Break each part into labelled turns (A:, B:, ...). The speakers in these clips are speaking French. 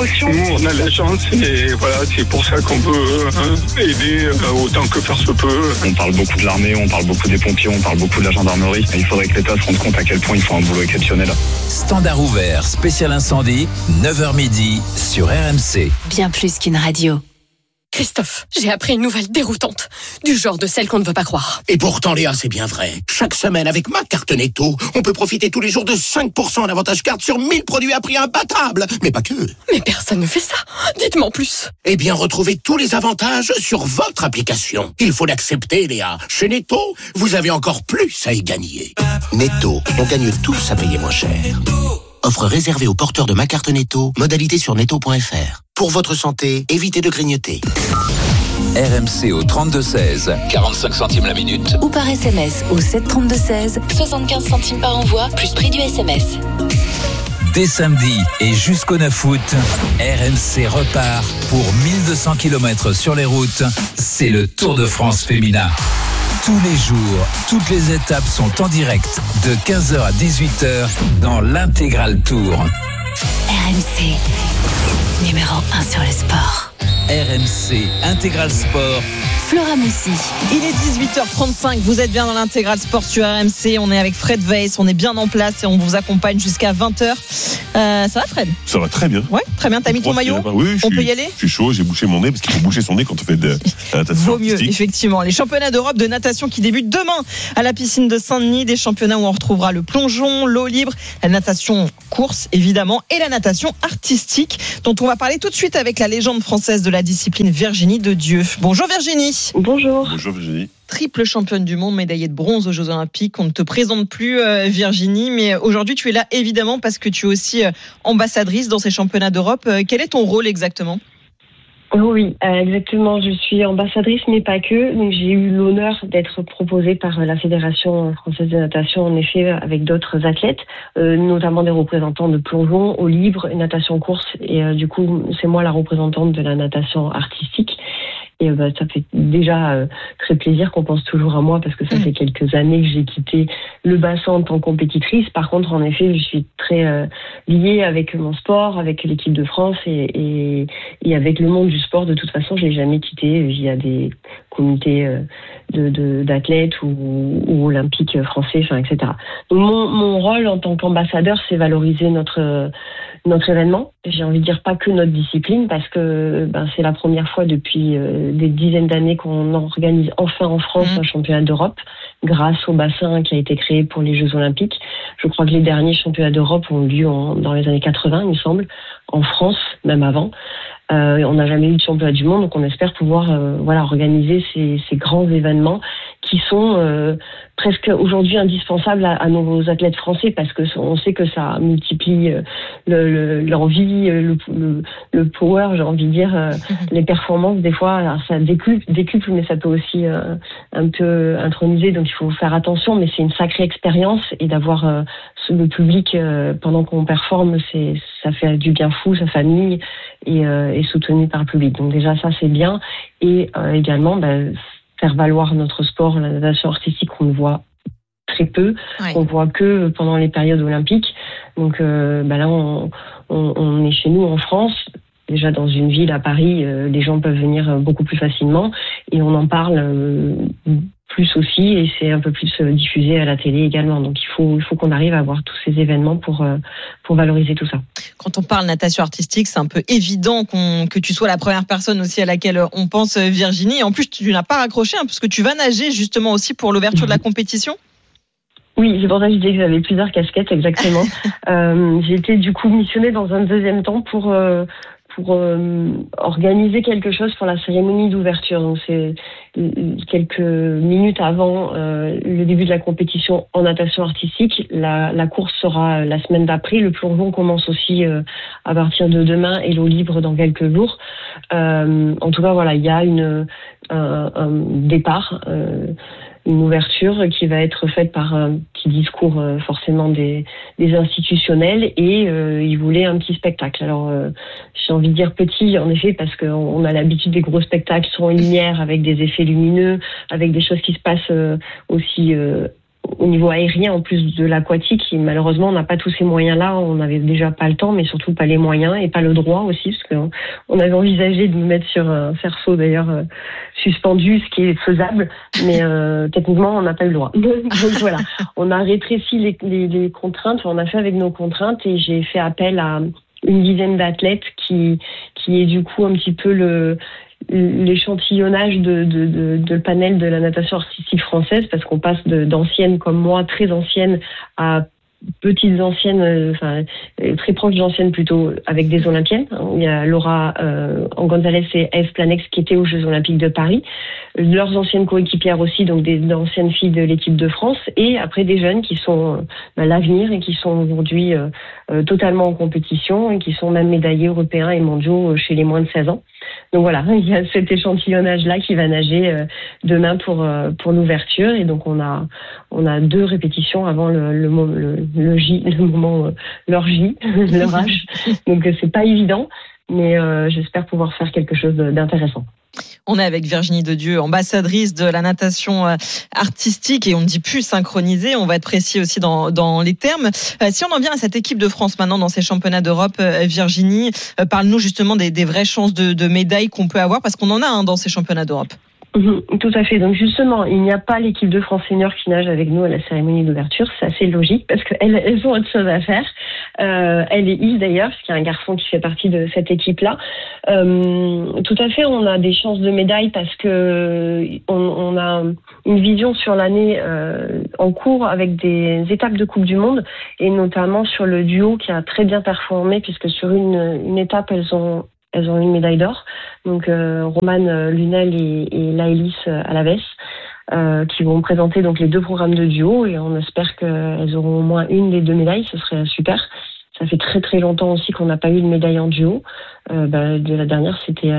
A: émotion.
B: Nous, on a la chance et voilà, c'est pour ça qu'on peut aider autant que faire se peut.
C: On parle beaucoup de l'armée, on parle beaucoup des pompiers, on parle beaucoup de la gendarmerie. Il faudrait que l'État se rende compte à quel point ils font un boulot exceptionnel.
D: Standard ouvert, spécial incendie, 9h midi sur RMC.
E: Bien plus qu'une radio.
F: Christophe, j'ai appris une nouvelle déroutante, du genre de celle qu'on ne veut pas croire.
G: Et pourtant, Léa, c'est bien vrai. Chaque semaine, avec ma carte Netto, on peut profiter tous les jours de 5% d'avantage carte sur 1000 produits à prix imbattable. Mais pas que.
F: Mais personne ne fait ça. Dites-moi en plus.
G: Eh bien, retrouvez tous les avantages sur votre application. Il faut l'accepter, Léa. Chez Netto, vous avez encore plus à y gagner. Netto, on gagne tous à payer moins cher. Offre réservée aux porteurs de ma carte Netto. Modalité sur netto.fr. Pour votre santé, évitez de grignoter.
D: RMC au 32-16, 45 centimes la minute.
E: Ou par SMS au 732-16, 75 centimes par envoi, plus prix du SMS.
D: Dès samedi et jusqu'au 9 août, RMC repart pour 1200 km sur les routes. C'est le Tour de France féminin. Tous les jours, toutes les étapes sont en direct de 15h à 18h dans l'Intégral Tour.
E: RMC, numéro 1 sur le sport.
D: RMC Intégral Sport.
E: Flora Moussi.
H: Il est 18h35, vous êtes bien dans l'Intégral Sport sur RMC, on est avec Fred Weiss, on est bien en place et on vous accompagne jusqu'à 20h. Ça va Fred ?
I: Ça va très bien.
H: Ouais, très bien, t'as mis ton maillot ?
I: Oui,
H: on peut y aller ?
I: Je suis chaud, j'ai bouché mon nez parce qu'il faut boucher son nez quand on fait de la natation.
H: Vaut mieux, effectivement. Les championnats d'Europe de natation qui débutent demain à la piscine de Saint-Denis, des championnats où on retrouvera le plongeon, l'eau libre, la natation course évidemment et la natation artistique dont on va parler tout de suite avec la légende française de la discipline Virginie Dedieu. Bonjour Virginie.
A: Bonjour.
I: Bonjour Virginie.
H: Triple championne du monde, médaillée de bronze aux Jeux Olympiques. On ne te présente plus Virginie, mais aujourd'hui tu es là évidemment parce que tu es aussi ambassadrice dans ces championnats d'Europe. Quel est ton rôle exactement ?
A: Oui, exactement. Je suis ambassadrice, mais pas que. Donc, j'ai eu l'honneur d'être proposée par la Fédération française de natation, en effet, avec d'autres athlètes, notamment des représentants de plongeon, eau libre, natation course. Et du coup, c'est moi la représentante de la natation artistique. Et ça fait déjà très plaisir qu'on pense toujours à moi parce que ça fait quelques années que j'ai quitté le bassin en tant que compétitrice. Par contre, en effet, je suis très liée avec mon sport, avec l'équipe de France et avec le monde du sport. De toute façon, je l'ai jamais quitté. Il y a des comités d'athlètes ou olympiques français, etc. Donc, mon rôle en tant qu'ambassadeur, c'est valoriser notre événement. J'ai envie de dire pas que notre discipline parce que c'est la première fois depuis des dizaines d'années qu'on organise enfin en France un championnat d'Europe grâce au bassin qui a été créé pour les Jeux Olympiques. Je crois que les derniers championnats d'Europe ont eu lieu dans les années 80, il me semble, en France, même avant. On n'a jamais eu de championnat du monde, donc on espère pouvoir organiser ces grands événements qui sont presque aujourd'hui indispensables à nos athlètes français parce que on sait que ça multiplie l'envie, le power, j'ai envie de dire, les performances des fois. Alors ça décuple, mais ça peut aussi un peu introniser, donc il faut faire attention. Mais c'est une sacrée expérience et d'avoir le public pendant qu'on performe, ça fait du bien fou, sa famille est soutenue par le public. Donc déjà ça c'est bien et également faire valoir notre sport, la natation artistique, on le voit très peu, on voit que pendant les périodes olympiques. Donc là, on est chez nous en France, déjà dans une ville à Paris, les gens peuvent venir beaucoup plus facilement et on en parle plus aussi et c'est un peu plus diffusé à la télé également. Donc il faut qu'on arrive à avoir tous ces événements pour valoriser tout ça.
H: Quand on parle natation artistique, c'est un peu évident que tu sois la première personne aussi à laquelle on pense, Virginie. Et en plus, tu n'as pas raccroché parce que tu vas nager justement aussi pour l'ouverture de la compétition.
A: Oui, c'est pour ça que je disais que j'avais plusieurs casquettes, exactement. J'ai été du coup missionnée dans un deuxième temps pour organiser quelque chose pour la cérémonie d'ouverture. Donc c'est quelques minutes avant le début de la compétition en natation artistique. La course sera la semaine d'après. Le plongeon commence aussi à partir de demain et l'eau libre dans quelques jours. En tout cas, voilà, il y a un départ. Une ouverture qui va être faite par un petit discours forcément des institutionnels et ils voulaient un petit spectacle. Alors j'ai envie de dire petit en effet parce qu'on a l'habitude des gros spectacles sur une lumière avec des effets lumineux, avec des choses qui se passent aussi au niveau aérien en plus de l'aquatique. Et malheureusement, on n'a pas tous ces moyens-là. On n'avait déjà pas le temps, mais surtout pas les moyens et pas le droit aussi, parce qu'on avait envisagé de nous mettre sur un cerceau d'ailleurs suspendu, ce qui est faisable, mais techniquement, on n'a pas eu le droit. Donc voilà, on a rétréci les contraintes. On a fait avec nos contraintes et j'ai fait appel à une dizaine d'athlètes qui est du coup un petit peu l'échantillonnage de panel de la natation artistique française, parce qu'on passe d'anciennes comme moi, très anciennes, à petites anciennes, très proches d'anciennes plutôt, avec des olympiennes. Il y a Laura Gonzalez et Eve Planex qui étaient aux Jeux Olympiques de Paris. Leurs anciennes coéquipières aussi, donc des anciennes filles de l'équipe de France, et après des jeunes qui sont l'avenir et qui sont aujourd'hui totalement en compétition et qui sont même médaillés européens et mondiaux chez les moins de 16 ans. Donc voilà, il y a cet échantillonnage-là qui va nager demain pour l'ouverture, et donc on a 2 répétitions avant le J, leur J, leur H. Donc c'est pas évident, mais j'espère pouvoir faire quelque chose d'intéressant.
H: On est avec Virginie Dedieu, ambassadrice de la natation artistique, et on ne dit plus synchronisée, on va être précis aussi dans les termes. Si on en vient à cette équipe de France maintenant dans ces championnats d'Europe, Virginie, parle-nous justement des vraies chances de médailles qu'on peut avoir, parce qu'on en a dans ces championnats d'Europe.
A: Tout à fait. Donc justement, il n'y a pas l'équipe de France senior qui nage avec nous à la cérémonie d'ouverture. C'est assez logique parce qu'elles ont autre chose à faire. Elle et Yves d'ailleurs, parce qu'il y a un garçon qui fait partie de cette équipe-là. Tout à fait, on a des chances de médaille parce que on a une vision sur l'année en cours avec des étapes de Coupe du Monde, et notamment sur le duo qui a très bien performé, puisque sur une étape elles ont une médaille d'or. Donc Romane Lunel et Laëlys Alaves qui vont présenter donc les 2 programmes de duo, et on espère qu'elles auront au moins une des 2 médailles. Ce serait super. Ça fait très très longtemps aussi qu'on n'a pas eu de médaille en duo. De la dernière, c'était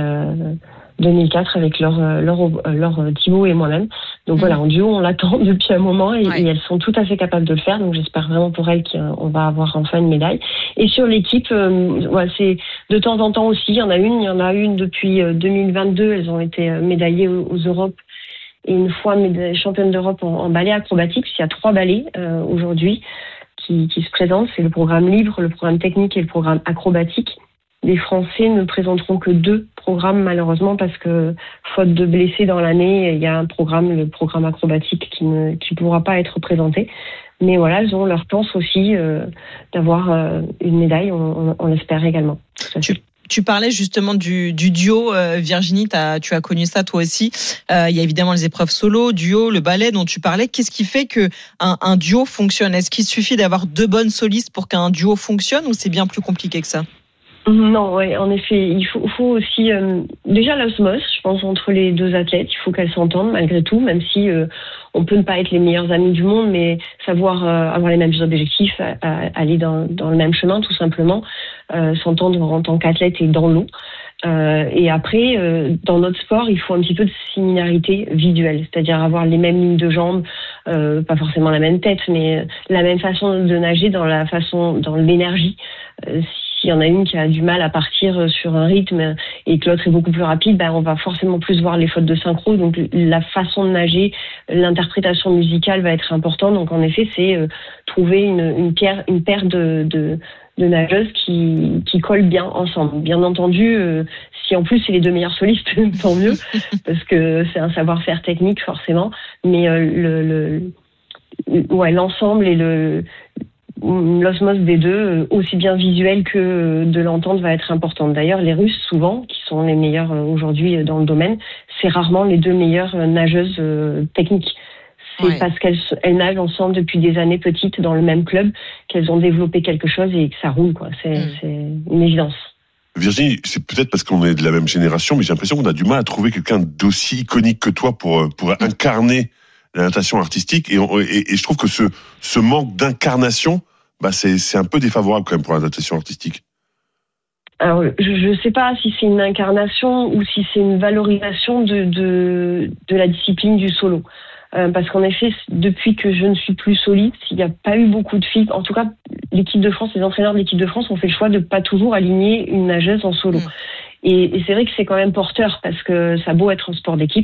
A: 2004 avec Laure Thibault et moi-même. Donc voilà, en duo, on l'attend depuis un moment, et elles sont tout à fait capables de le faire. Donc j'espère vraiment pour elles qu'on va avoir enfin une médaille. Et sur l'équipe, c'est de temps en temps aussi, il y en a une depuis 2022. Elles ont été médaillées aux Europes, et une fois championne d'Europe en ballet acrobatique. Il y a 3 ballets aujourd'hui qui se présentent. C'est le programme libre, le programme technique et le programme acrobatique. Les Français ne présenteront que 2 programmes malheureusement, parce que faute de blessés dans l'année, il y a le programme acrobatique qui pourra pas être présenté. Mais voilà, elles ont leur chance aussi d'avoir une médaille, on l'espère également.
H: Tu parlais justement du duo, Virginie, tu as connu ça toi aussi. Il y a évidemment les épreuves solo, duo, le ballet dont tu parlais. Qu'est-ce qui fait que un duo fonctionne ? Est-ce qu'il suffit d'avoir 2 bonnes solistes pour qu'un duo fonctionne, ou c'est bien plus compliqué que ça ?
A: Non, ouais, en effet, il faut aussi déjà l'osmose, je pense, entre les 2 athlètes. Il faut qu'elles s'entendent malgré tout, même si on peut ne pas être les meilleurs amis du monde, mais savoir avoir les mêmes objectifs, aller dans le même chemin, tout simplement, s'entendre en tant qu'athlète et dans l'eau. Et après, dans notre sport, il faut un petit peu de similarité visuelle, c'est-à-dire avoir les mêmes lignes de jambes, pas forcément la même tête, mais la même façon de nager dans l'énergie. S'il y en a une qui a du mal à partir sur un rythme et que l'autre est beaucoup plus rapide, on va forcément plus voir les fautes de synchro. Donc la façon de nager, l'interprétation musicale va être importante. Donc en effet, c'est trouver une paire de nageuses qui collent bien ensemble. Bien entendu, si en plus c'est les 2 meilleurs solistes, tant mieux, parce que c'est un savoir-faire technique forcément. Mais l'ensemble et l'osmose des 2, aussi bien visuelle que de l'entente, va être importante. D'ailleurs, les Russes, souvent, qui sont les meilleurs aujourd'hui dans le domaine, c'est rarement les 2 meilleures nageuses techniques. C'est parce qu'elles nagent ensemble depuis des années petites dans le même club qu'elles ont développé quelque chose et que ça roule, quoi. C'est une évidence.
I: Virginie, c'est peut-être parce qu'on est de la même génération, mais j'ai l'impression qu'on a du mal à trouver quelqu'un d'aussi iconique que toi pour incarner la natation artistique, et je trouve que ce manque d'incarnation, c'est un peu défavorable quand même pour la natation artistique.
A: Alors, je sais pas si c'est une incarnation ou si c'est une valorisation de la discipline du solo. Parce qu'en effet, depuis que je ne suis plus soliste, il n'y a pas eu beaucoup de filles. En tout cas, l'équipe de France, les entraîneurs de l'équipe de France ont fait le choix de pas toujours aligner une nageuse en solo. Et c'est vrai que c'est quand même porteur, parce que ça a beau être un sport d'équipe,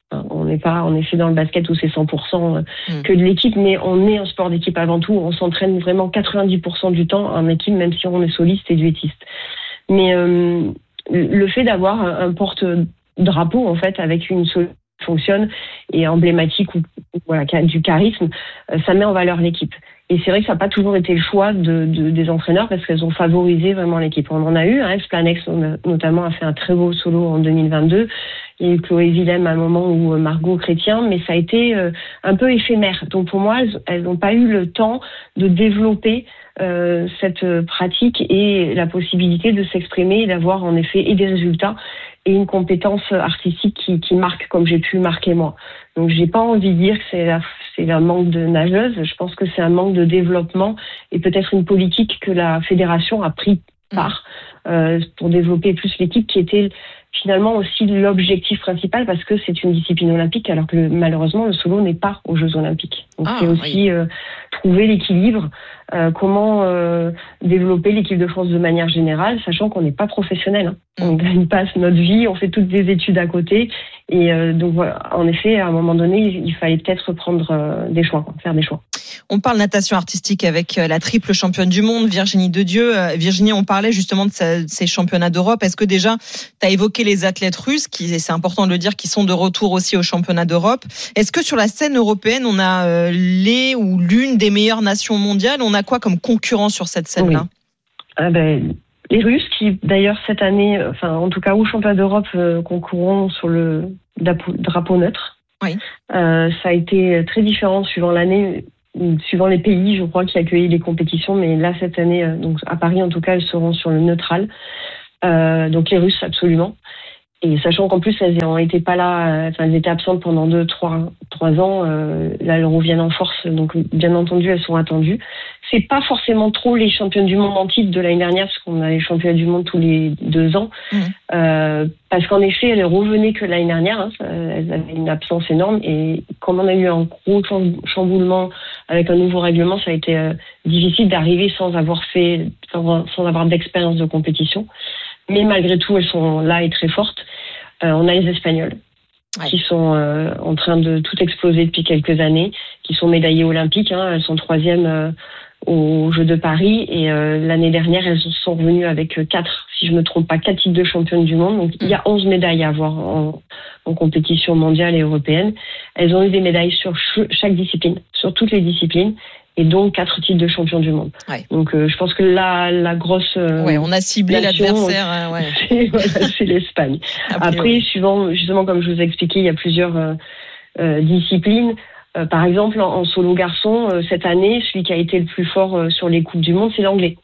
A: On n'est pas en effet dans le basket où c'est 100% que de l'équipe, mais on est un sport d'équipe avant tout. On s'entraîne vraiment 90% du temps en équipe, même si on est soliste et duettiste. Mais le fait d'avoir un porte-drapeau en fait avec une solution qui fonctionne et emblématique ou voilà, qui a du charisme, ça met en valeur l'équipe. Et c'est vrai que ça n'a pas toujours été le choix des entraîneurs parce qu'elles ont favorisé vraiment l'équipe. On en a eu, Splanex notamment a fait un très beau solo en 2022. Il y a eu Chloé Willem à un moment où Margot Chrétien, mais ça a été un peu éphémère. Donc pour moi, elles n'ont pas eu le temps de développer cette pratique et la possibilité de s'exprimer et d'avoir en effet et des résultats et une compétence artistique qui marque comme j'ai pu marquer moi. Donc j'ai pas envie de dire que c'est un manque de nageuses. Je pense que c'est un manque de développement et peut-être une politique que la fédération a pris part pour développer plus l'équipe qui était finalement aussi l'objectif principal parce que c'est une discipline olympique alors que malheureusement le solo n'est pas aux Jeux olympiques. Donc c'est aussi trouver l'équilibre, comment développer l'équipe de France de manière générale, sachant qu'on n'est pas professionnel. On gagne pas notre vie, on fait toutes des études à côté et donc voilà, en effet à un moment donné il fallait peut-être prendre des choix, faire des choix.
H: On parle natation artistique avec la triple championne du monde, Virginie Dedieu. Virginie, on parlait justement de ces championnats d'Europe. Est-ce que déjà, tu as évoqué les athlètes russes, et c'est important de le dire, qui sont de retour aussi aux championnats d'Europe. Est-ce que sur la scène européenne, on a l'une des meilleures nations mondiales? On a quoi comme concurrent sur cette scène-là?
A: Les Russes qui, d'ailleurs, cette année, en tout cas, aux championnats d'Europe, concourront sur le drapeau neutre.
H: Oui.
A: Ça a été très différent suivant l'année. Suivant les pays, je crois, qui accueillent les compétitions, mais là, cette année, donc à Paris, en tout cas, elles seront sur le neutral. Donc les Russes, absolument. Et sachant qu'en plus, elles n'étaient pas là, elles étaient absentes pendant 2-3 ans, là, elles reviennent en force, donc bien entendu, elles sont attendues. C'est pas forcément trop les championnes du monde en titre de l'année dernière, parce qu'on a les championnats du monde tous les 2 ans. Parce qu'en effet, elles revenaient que l'année dernière, elles avaient une absence énorme, et comme on a eu un gros chamboulement avec un nouveau règlement, ça a été difficile d'arriver sans avoir d'expérience de compétition. Mais malgré tout, elles sont là et très fortes. On a les Espagnols qui sont en train de tout exploser depuis quelques années, qui sont médaillées olympiques. Elles sont 3e aux Jeux de Paris et l'année dernière, elles sont revenues avec 4 titres de championne du monde. Donc il y a 11 médailles à avoir en compétition mondiale et européenne. Elles ont eu des médailles sur chaque discipline, sur toutes les disciplines. Et donc 4 titres de champion du monde. Ouais. Donc je pense que la grosse
H: on a ciblé l'adversaire.
A: C'est l'Espagne. Après, suivant justement comme je vous ai expliqué, il y a plusieurs disciplines. Par exemple, en solo garçon, cette année, celui qui a été le plus fort sur les coupes du monde, c'est l'anglais.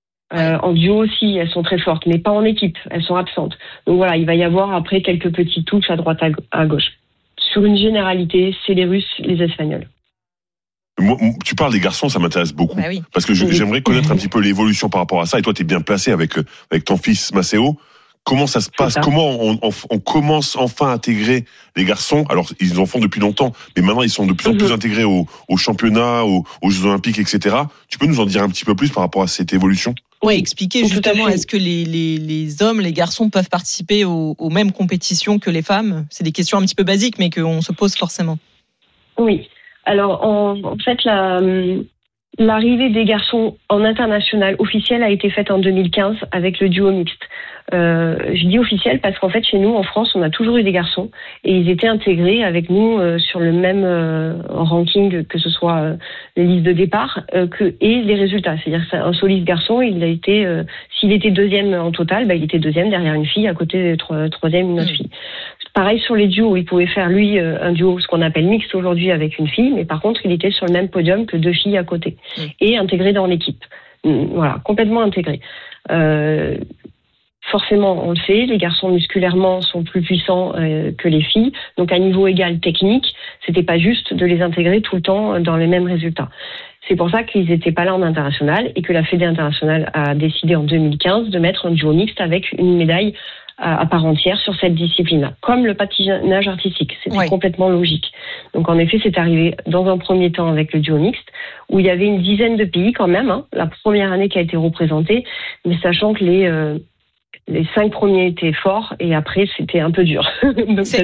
A: En duo aussi, elles sont très fortes, mais pas en équipe. Elles sont absentes. Donc voilà, il va y avoir après quelques petites touches à droite à gauche. Sur une généralité, c'est les Russes, les Espagnols.
I: Moi, tu parles des garçons, ça m'intéresse beaucoup. Parce que j'aimerais connaître un petit peu l'évolution par rapport à ça. Et toi, tu es bien placé avec ton fils Maceo. Comment ça se passe? Comment on commence enfin à intégrer les garçons? Alors, ils en font depuis longtemps, mais maintenant, ils sont de plus en plus intégrés aux championnats, aux Jeux Olympiques, etc. Tu peux nous en dire un petit peu plus par rapport à cette évolution?
H: Oui, expliquer justement, est-ce que les hommes, les garçons peuvent participer aux mêmes compétitions que les femmes? C'est des questions un petit peu basiques, mais qu'on se pose forcément.
A: Oui. Alors, en fait, l'arrivée des garçons en international officiel a été faite en 2015 avec le duo mixte. Je dis officiel parce qu'en fait, chez nous, en France, on a toujours eu des garçons et ils étaient intégrés avec nous sur le même ranking, que ce soit les listes de départ et les résultats. C'est-à-dire qu'un soliste garçon, il a été, s'il était 2e en total, il était 2e derrière une fille, à côté de 3e une autre fille. Pareil sur les duos, il pouvait faire lui un duo, ce qu'on appelle mixte aujourd'hui avec une fille, mais par contre il était sur le même podium que 2 filles à côté et intégré dans l'équipe. Voilà, complètement intégré. Forcément, on le sait, les garçons musculairement sont plus puissants que les filles, donc à niveau égal technique, c'était pas juste de les intégrer tout le temps dans les mêmes résultats. C'est pour ça qu'ils n'étaient pas là en international et que la Fédé internationale a décidé en 2015 de mettre un duo mixte avec une médaille à part entière sur cette discipline-là, comme le patinage artistique. C'était complètement logique. Donc en effet, c'est arrivé dans un premier temps avec le duo mixte, où il y avait une dizaine de pays quand même, la première année qui a été représentée, mais sachant que Les 5 premiers étaient forts et après c'était un peu dur. Donc,
H: ça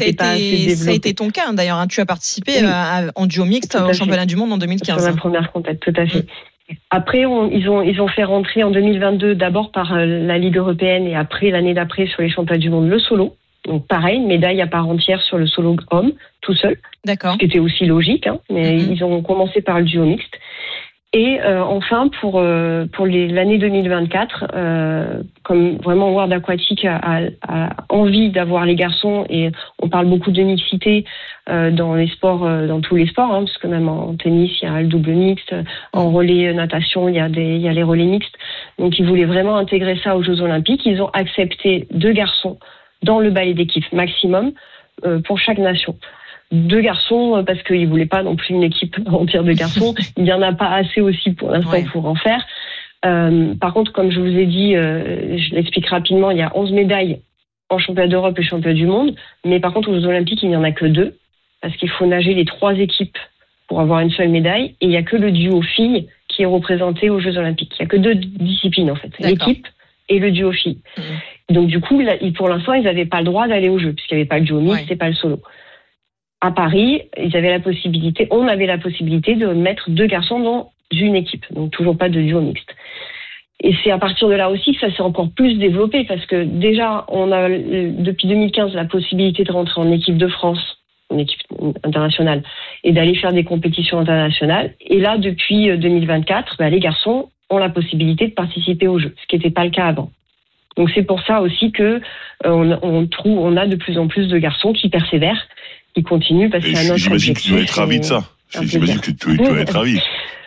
H: a été ton cas d'ailleurs. Tu as participé en duo mixte au championnat du monde en 2015.
A: Sur la première compète, tout à fait. Après, ils ont fait rentrer en 2022 d'abord par la Ligue européenne et après l'année d'après sur les championnats du monde le solo. Donc pareil, une médaille à part entière sur le solo homme, tout seul.
H: D'accord.
A: Ce qui était aussi logique, mais ils ont commencé par le duo mixte. Et enfin, pour l'année 2024, comme vraiment World Aquatic a envie d'avoir les garçons, et on parle beaucoup de mixité dans les sports, dans tous les sports, parce que même en tennis, il y a le double mixte, en relais natation, il y a les relais mixtes. Donc ils voulaient vraiment intégrer ça aux Jeux Olympiques. Ils ont accepté 2 garçons dans le ballet d'équipe maximum pour chaque nation. 2 garçons parce qu'ils ne voulaient pas non plus une équipe entière de garçons. Il n'y en a pas assez aussi pour l'instant pour en faire. Par contre, comme je vous ai dit, je l'explique rapidement, il y a 11 médailles en championnat d'Europe et championnat du monde. Mais par contre, aux Jeux Olympiques, il n'y en a que 2 parce qu'il faut nager les 3 équipes pour avoir une seule médaille. Et il n'y a que le duo filles qui est représenté aux Jeux Olympiques. Il n'y a que 2 disciplines en fait. D'accord. L'équipe et le duo filles. Donc du coup, pour l'instant, ils n'avaient pas le droit d'aller au jeu puisqu'il n'y avait pas le duo mixte et pas le solo. À Paris, on avait la possibilité de mettre 2 garçons dans une équipe, donc toujours pas de duo mixte. Et c'est à partir de là aussi que ça s'est encore plus développé, parce que déjà, on a depuis 2015 la possibilité de rentrer en équipe de France, en équipe internationale, et d'aller faire des compétitions internationales. Et là, depuis 2024, les garçons ont la possibilité de participer aux Jeux, ce qui n'était pas le cas avant. Donc c'est pour ça aussi que on a de plus en plus de garçons qui persévèrent, qui continuent, parce que c'est un autre
I: j'imagine que tu dois être ravi de ça. J'imagine que tu dois être ravi.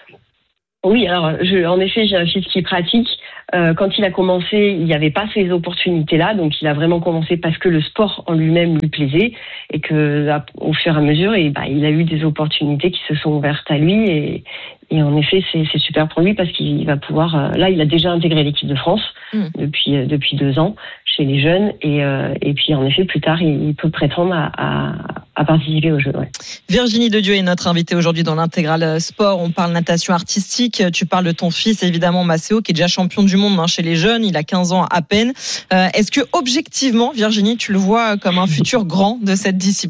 A: Oui, alors en effet, j'ai un fils qui pratique. Quand il a commencé, il n'y avait pas ces opportunités-là, donc il a vraiment commencé parce que le sport en lui-même lui plaisait, et que au fur et à mesure, il a eu des opportunités qui se sont ouvertes à lui, et en effet, c'est super pour lui parce qu'il va pouvoir. Là, il a déjà intégré l'équipe de France depuis 2 ans chez les jeunes, et puis en effet, plus tard, il peut prétendre à participer aux Jeux. Ouais.
H: Virginie Dedieu est notre invitée aujourd'hui dans l'Intégral Sport. On parle natation artistique. Tu parles de ton fils, évidemment, Maceo, qui est déjà champion du monde chez les jeunes. Il a 15 ans à peine. Est-ce que, objectivement, Virginie, tu le vois comme un futur grand de cette discipline ?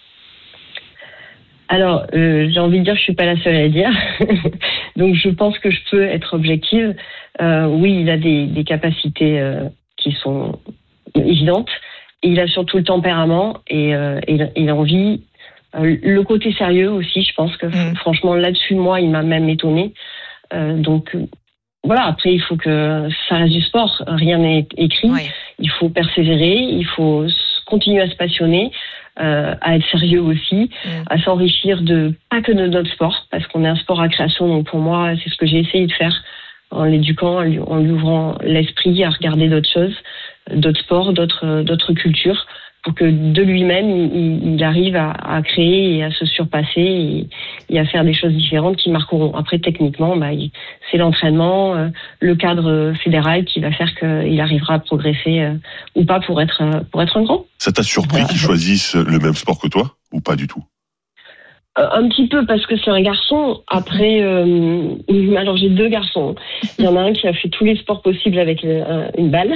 A: Alors, j'ai envie de dire que je suis pas la seule à le dire. Donc, je pense que je peux être objective. Oui, il a des capacités qui sont évidentes. Et il a surtout le tempérament et l'envie. Le côté sérieux aussi, je pense que franchement, là-dessus, moi, il m'a même étonnée. Donc, voilà, après, il faut que ça reste du sport. Rien n'est écrit. Ouais. Il faut persévérer, il faut continuer à se passionner. À être sérieux aussi, à s'enrichir pas que de notre sport, parce qu'on est un sport à création, donc pour moi, c'est ce que j'ai essayé de faire en l'éduquant, en lui ouvrant l'esprit à regarder d'autres choses, d'autres sports, d'autres cultures, pour que de lui-même, il arrive à créer et à se surpasser et à faire des choses différentes qui marqueront. Après, techniquement, c'est l'entraînement, le cadre fédéral qui va faire qu'il arrivera à progresser ou pas pour être un grand.
I: Ça t'a surpris qu'ils choisissent le même sport que toi ou pas du tout ?
A: Un petit peu, parce que c'est un garçon. Après, alors j'ai 2 garçons. Il y en a un qui a fait tous les sports possibles avec une balle.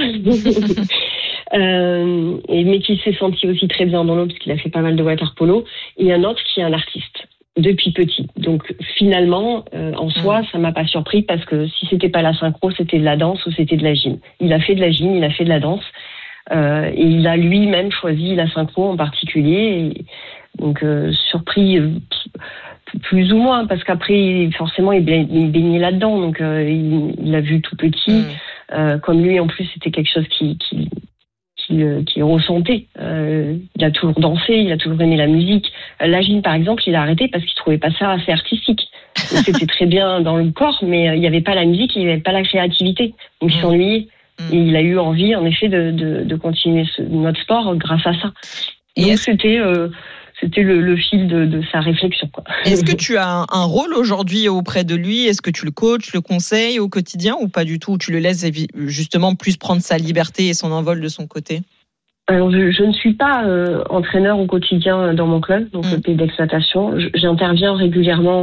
A: Mais qui s'est senti aussi très bien dans l'eau parce qu'il a fait pas mal de water polo, et un autre qui est un artiste depuis petit. Donc finalement, en soi, ça m'a pas surpris, parce que si c'était pas la synchro, c'était de la danse ou c'était de la gym. Il a fait de la gym, il a fait de la danse, et il a lui-même choisi la synchro en particulier. Et donc surpris plus ou moins, parce qu'après forcément il baignait là-dedans, donc il l'a vu tout petit. Comme lui en plus, c'était quelque chose qui ressentait. Il a toujours dansé, il a toujours aimé la musique. La gym, par exemple, il a arrêté parce qu'il trouvait pas ça assez artistique. Donc, c'était très bien dans le corps, mais il n'y avait pas la musique, il n'y avait pas la créativité. Donc il s'ennuyait. Et il a eu envie, en effet, de continuer notre sport grâce à ça. Et donc c'était le fil de sa réflexion, quoi.
H: Est-ce que tu as un rôle aujourd'hui auprès de lui ? Est-ce que tu le coaches, le conseilles au quotidien, ou pas du tout ? Ou tu le laisses justement plus prendre sa liberté et son envol de son côté ?
A: Alors, je ne suis pas entraîneur au quotidien dans mon club, donc le Pays d'Aix Natation. J'interviens régulièrement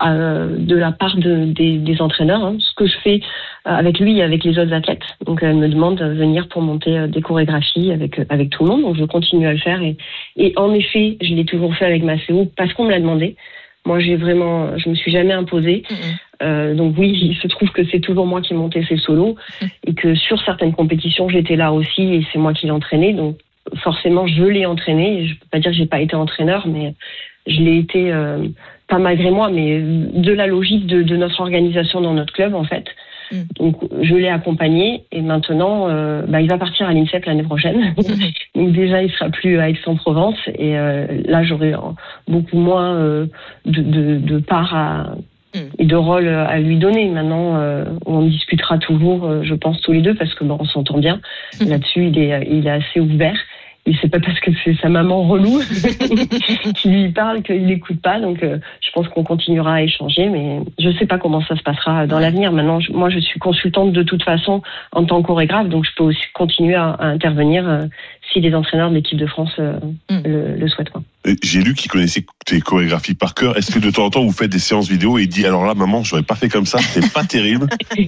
A: de la part des entraîneurs, hein, ce que je fais avec lui et avec les autres athlètes. Donc elle me demande de venir pour monter des chorégraphies avec tout le monde, donc je continue à le faire et en effet je l'ai toujours fait avec Maceo parce qu'on me l'a demandé. Moi je me suis jamais imposée. Donc oui, il se trouve que c'est toujours moi qui montais ses solos et que sur certaines compétitions j'étais là aussi et c'est moi qui l'entraînais, donc forcément je l'ai entraîné. Je peux pas dire que j'ai pas été entraîneur, mais je l'ai été, pas malgré moi, mais de la logique de notre organisation dans notre club en fait. Donc je l'ai accompagné et maintenant il va partir à l'INSEP l'année prochaine. Donc déjà il sera plus à Aix-en-Provence et là j'aurai beaucoup moins de part et de rôle à lui donner. Maintenant on discutera toujours, je pense tous les deux, parce que on s'entend bien là-dessus. Il est assez ouvert. Et c'est pas parce que c'est sa maman relou qui lui parle qu'il n'écoute pas. Donc, je pense qu'on continuera à échanger, mais je sais pas comment ça se passera dans l'avenir. Maintenant, moi, je suis consultante de toute façon en tant que chorégraphe, donc je peux aussi continuer à intervenir si les entraîneurs de l'équipe de France le souhaitent. Quoi.
I: J'ai lu qu'il connaissait tes chorégraphies par cœur. Est-ce que de temps en temps, vous faites des séances vidéo et il dit, alors là, maman, j'aurais pas fait comme ça, c'est pas terrible?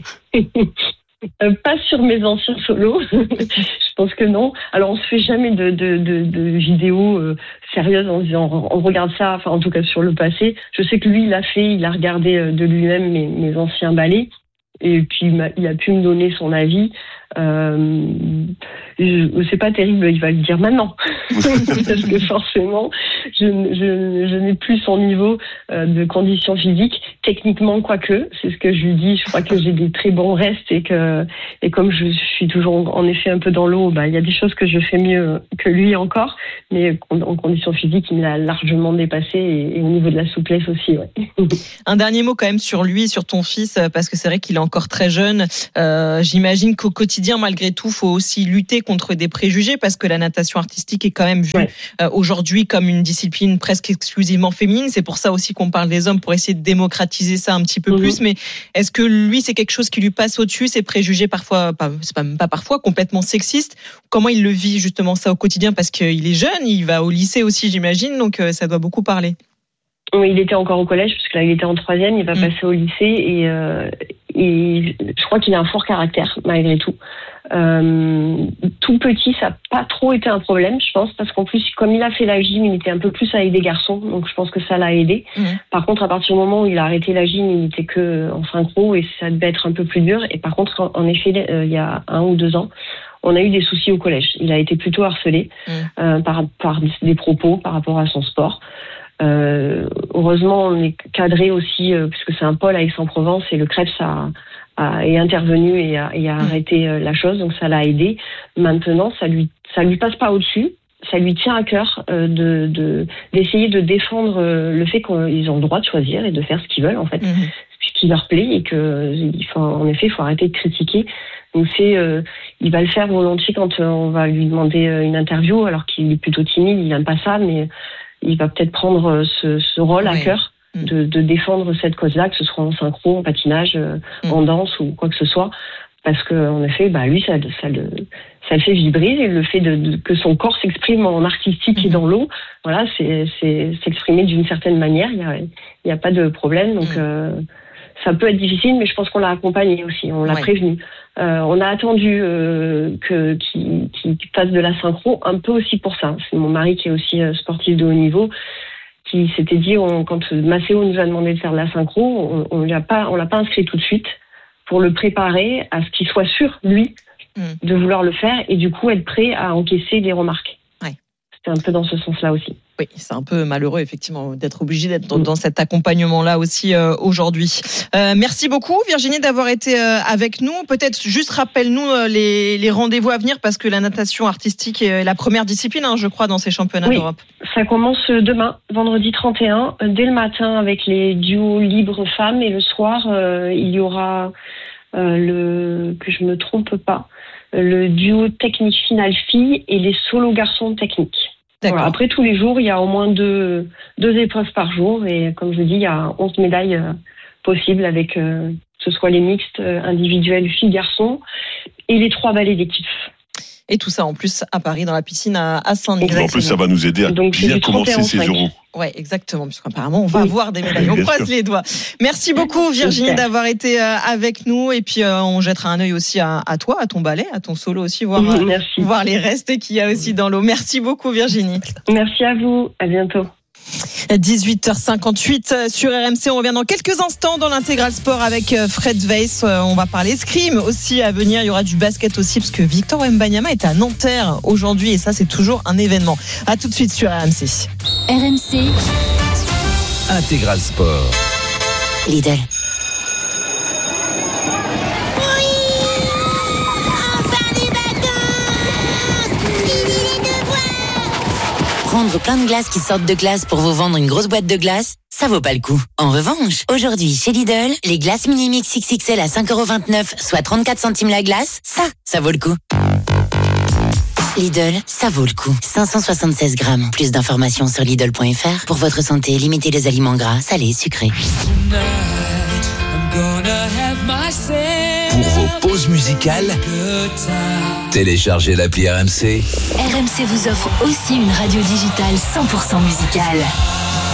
A: Pas sur mes anciens solos. Je pense que non. Alors on se fait jamais de vidéos sérieuses en disant on regarde ça. Enfin en tout cas sur le passé. Je sais que lui il a regardé de lui-même mes anciens ballets et puis il a pu me donner son avis. C'est pas terrible, il va le dire maintenant parce que forcément je n'ai plus son niveau de condition physique techniquement, quoique c'est ce que je lui dis. Je crois que j'ai des très bons restes et comme je suis toujours en effet un peu dans l'eau, il y a des choses que je fais mieux que lui encore, mais en condition physique il m'a largement dépassé et au niveau de la souplesse aussi. Ouais.
H: Un dernier mot quand même sur lui, sur ton fils, parce que c'est vrai qu'il est encore très jeune. J'imagine qu'au quotidien, malgré tout, faut aussi lutter contre des préjugés parce que la natation artistique est quand même vue aujourd'hui comme une discipline presque exclusivement féminine. C'est pour ça aussi qu'on parle des hommes, pour essayer de démocratiser ça un petit peu plus. Mais est-ce que lui, c'est quelque chose qui lui passe au-dessus, ces préjugés parfois, c'est pas parfois, complètement sexistes? Comment il le vit justement ça au quotidien? Parce qu'il est jeune, il va au lycée aussi, j'imagine, donc ça doit beaucoup parler.
A: Oui, il était encore au collège, parce que là, il était en 3e, il va passer au lycée, et je crois qu'il a un fort caractère, malgré tout. Tout petit, ça n'a pas trop été un problème, je pense, parce qu'en plus, comme il a fait la gym, il était un peu plus avec des garçons, donc je pense que ça l'a aidé. Par contre, à partir du moment où il a arrêté la gym, il n'était que en synchro, et ça devait être un peu plus dur. Et par contre, en effet, il y a 1 ou 2 ans, on a eu des soucis au collège. Il a été plutôt harcelé par des propos par rapport à son sport. Heureusement, on est cadré aussi, puisque c'est un pôle à Aix-en-Provence et le CREPS est intervenu et a arrêté la chose, donc ça l'a aidé. Maintenant, ça lui passe pas au-dessus. Ça lui tient à cœur d'essayer de défendre le fait qu'ils ont le droit de choisir et de faire ce qu'ils veulent en fait, ce qui leur plaît, et en effet, il faut arrêter de critiquer. Donc il va le faire volontiers quand on va lui demander une interview, alors qu'il est plutôt timide, il n'aime pas ça, mais il va peut-être prendre ce rôle à cœur de défendre cette cause-là, que ce soit en synchro, en patinage, en danse ou quoi que ce soit, parce que en effet, lui, ça le fait vibrer, et le fait que son corps s'exprime en artistique et dans l'eau, voilà, c'est s'exprimer d'une certaine manière. Il y a pas de problème, donc ça peut être difficile, mais je pense qu'on l'a accompagné aussi, on l'a prévenu. On a attendu qu'il fasse de la synchro, un peu aussi pour ça. C'est mon mari qui est aussi sportif de haut niveau, qui s'était dit, quand Maceo nous a demandé de faire de la synchro, on l'a pas inscrit tout de suite pour le préparer à ce qu'il soit sûr, lui, de vouloir le faire, et du coup être prêt à encaisser des remarques. C'était un peu dans ce sens-là aussi.
H: Oui, c'est un peu malheureux, effectivement, d'être obligé d'être dans cet accompagnement-là aussi aujourd'hui. Merci beaucoup, Virginie, d'avoir été avec nous. Peut-être juste rappelle-nous les rendez-vous à venir, parce que la natation artistique est la première discipline, je crois, dans ces championnats d'Europe.
A: Ça commence demain, vendredi 31, dès le matin avec les duos libres femmes, et le soir, il y aura que je me trompe pas, le duo technique finale filles et les solos garçons techniques. Voilà. Après, tous les jours, il y a au moins deux épreuves par jour, et comme je dis, il y a 11 médailles possibles, avec que ce soit les mixtes individuels filles-garçons et les 3 ballets d'équipe.
H: Et tout ça en plus à Paris, dans la piscine à Saint-Denis.
I: En plus, ça va nous aider à bien commencer ces euros.
H: Ouais, exactement, puisqu'apparemment on va avoir des médailles. On croise les doigts. Merci beaucoup Virginie d'avoir été avec nous, et puis on jettera un œil aussi à toi, à ton ballet, à ton solo aussi, voir les restes qu'il y a aussi dans l'eau. Merci beaucoup Virginie.
A: Merci à vous, à bientôt.
H: 18h58 sur RMC. On revient dans quelques instants dans l'intégral sport avec Fred Weiss. On va parler escrime aussi à venir. Il y aura du basket aussi parce que Victor Wembanyama est à Nanterre aujourd'hui, et ça c'est toujours un événement. À tout de suite sur RMC.
E: RMC
D: Intégral sport.
E: Lidl. Prendre plein de glaces qui sortent de glace pour vous vendre une grosse boîte de glace, ça vaut pas le coup. En revanche, aujourd'hui chez Lidl, les glaces Mini-Mix XXL à 5,29€, soit 34 centimes la glace, ça vaut le coup. Lidl, ça vaut le coup. 576 grammes. Plus d'informations sur Lidl.fr. Pour votre santé, limitez les aliments gras, salés et sucrés.
D: Pour vos pauses musicales, téléchargez l'appli RMC.
E: RMC vous offre aussi une radio digitale 100% musicale.